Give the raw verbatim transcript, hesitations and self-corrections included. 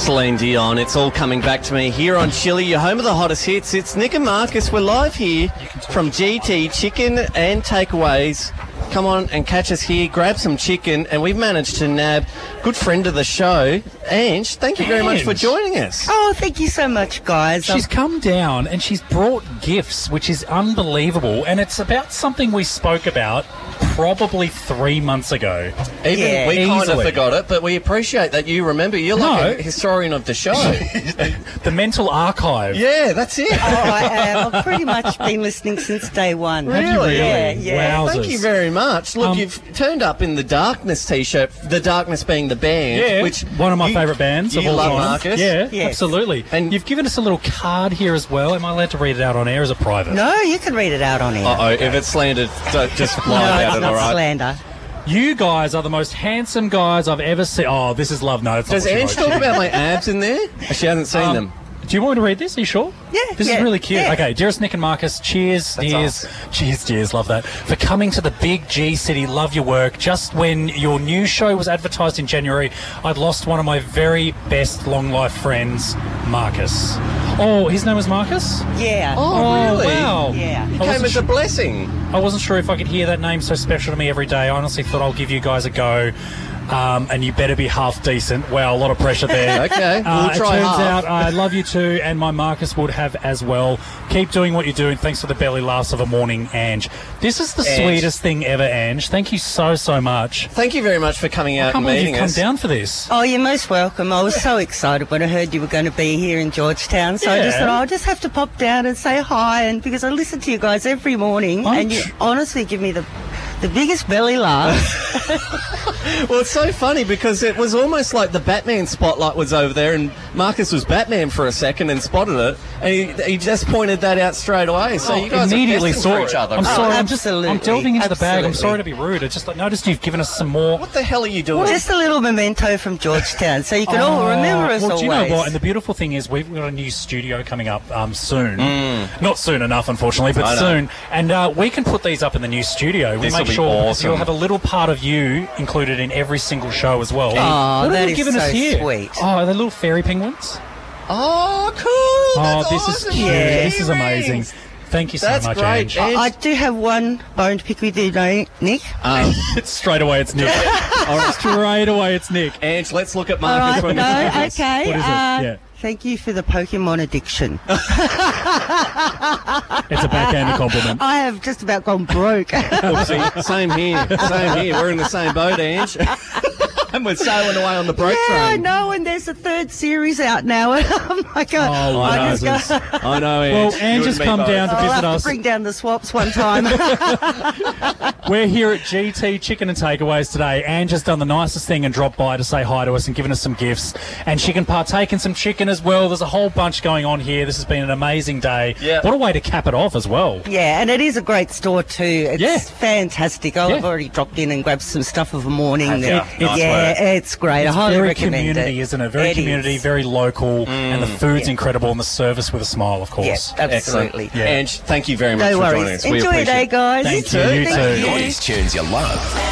Celine Dion, it's all coming back to me here on Chili, your home of the hottest hits. It's Nick and Marcus. We're live here from G T Chicken and Takeaways. Come on and catch us here, grab some chicken, and we've managed to nab good friend of the show, Ange. Thank you very much for joining us. Oh, thank you so much, guys. She's um, come down and she's brought gifts, which is unbelievable, and it's about something we spoke about probably three months ago. Even Yeah. we kind of Easily. forgot it, but we appreciate that you remember. You're like No. a historian of the show. The mental archive. Yeah, that's it. oh, I am. I've pretty much been listening since day one. Have you really? Yeah, yeah. Wowzers. Thank you very much. Look, Um, you've turned up in the Darkness T-shirt. The Darkness being the band, Yeah, which one of my you- favourite bands you of all love, time. Marcus. Yeah, Yes. absolutely. And- And you've given us a little card here as well. Am I allowed to read it out on air? Or is it private? No, you can read it out on air. Uh-oh, if it's slandered, don't just lie no, about it's it, not all right? slander. You guys are the most handsome guys I've ever seen. Oh, this is love notes. Does Ange talk about my abs in there? She hasn't seen Um, them. Do you want me to read this? Are you sure? Yeah, This yeah, is really cute. yeah. Okay, dearest Nick and Marcus, cheers, cheers, cheers, cheers, love that. For coming to the big G City, love your work. Just when your new show was advertised in January, I'd lost one of my very best long life friends, Marcus. Oh, his name was Marcus? Yeah. Oh, really? Wow. Yeah. It I came wasn't, as a blessing. I wasn't sure if I could hear that name so special to me every day. I honestly thought I'll give you guys a go. Um, and you better be half decent. Wow, a lot of pressure there. Okay, we'll Uh, try It turns half. out I love you too, and my Marcus would have as well. Keep doing what you're doing. Thanks for the belly laughs of a morning, Ange. This is the Ange. sweetest thing ever, Ange. Thank you so, so much. Thank you very much for coming I out can't and believe meeting you've come us. down for this. Oh, you're most welcome. I was so excited when I heard you were going to be here in Georgetown. So I just Yeah. thought, I'll just have to pop down and say hi. And because I listen to you guys every morning, I'm and you tr- honestly give me the the biggest belly laugh. Well, it's so funny because it was almost like the Batman spotlight was over there, and Marcus was Batman for a second and spotted it, and he, he just pointed that out straight away. So you guys immediately are destined saw for it. each other. I'm right? sorry. I'm just. I'm absolutely, delving into the bag. I'm absolutely. sorry to be rude. I just I noticed you've given us some more. What the hell are you doing? Just a little memento from Georgetown, so you can all remember us well, always. do you know what? And the beautiful thing is we've got a new studio coming up um, soon. Mm. Not soon enough, unfortunately, I but know. soon. And uh, we can put these up in the new studio. We This'll make be sure awesome. you'll have a little part of you included in every single show as well. Oh, what that have you is given us so here? sweet. Oh, are they little fairy penguins? Oh, cool! Oh, That's this awesome. is cute. Yeah. This is amazing. Thank you so That's much, great. Ange. Ange- I do have one bone to pick with you, though, Nick. Um, It's straight away, it's Nick. All right, straight away, it's Nick. Ange, let's look at All Marcus. right, when no, we finish. okay. What is it? uh, Yeah. Thank you for the Pokemon addiction. It's a backhanded compliment. I have just about gone broke. Oopsie. Same here. Same here. We're in the same boat, Ange. And we're sailing away on the broke Yeah, I train. know, and there's a third series out now. I'm like, uh, Oh, I wow. just go, I know, Ange. Well, You Ange and has me come both. down to I'll visit have us. to bring down the swaps one time. We're here at G T Chicken and Takeaways today. Ange has done the nicest thing and dropped by to say hi to us and given us some gifts. And she can partake in some chicken as well. There's a whole bunch going on here. This has been an amazing day. Yeah. What a way to cap it off as well. Yeah, and it is a great store too. It's Yeah. fantastic. I've Yeah. already dropped in and grabbed some stuff of a morning. Have ya? It- Nice yeah, work. it's great. It's I highly very recommend community, it. isn't it? Very It community, is. very local, and the food's Yeah. incredible and the service with a smile, of Yeah, course. absolutely. Excellent. Yeah. Ange, thank you very much No for joining worries. us. We Enjoy your appreciate day, it. guys. Thank you. You Thank too. you. These tunes you love.